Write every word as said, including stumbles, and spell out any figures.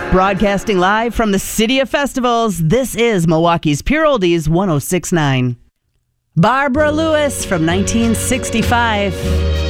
Broadcasting live from the City of Festivals, this is Milwaukee's Pure Oldies one oh six point nine. Barbara Lewis from nineteen sixty-five.